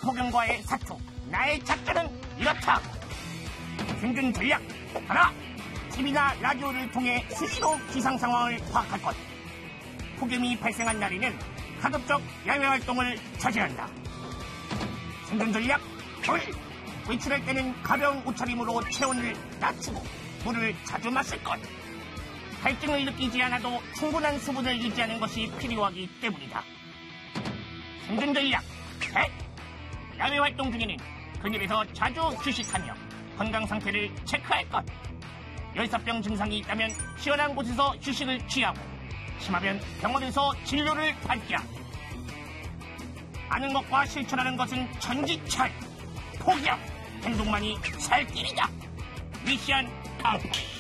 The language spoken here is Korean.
폭염과의 사투. 나의 작전은 이렇다. 생존 전략 하나. TV나 라디오를 통해 수시로 기상 상황을 파악할 것. 폭염이 발생한 날에는 가급적 야외 활동을 자제한다. 생존 전략 둘. 외출할 때는 가벼운 옷차림으로 체온을 낮추고 물을 자주 마실 것. 갈증을 느끼지 않아도 충분한 수분을 유지하는 것이 필요하기 때문이다. 생존 전략 셋. 야외 활동 중에는 그늘에서 자주 휴식하며 건강 상태를 체크할 것. 열사병 증상이 있다면 시원한 곳에서 휴식을 취하고 심하면 병원에서 진료를 받자. 아는 것과 실천하는 것은 천지차이. 포기하고 행동만이 살 길이다. 미션 아웃.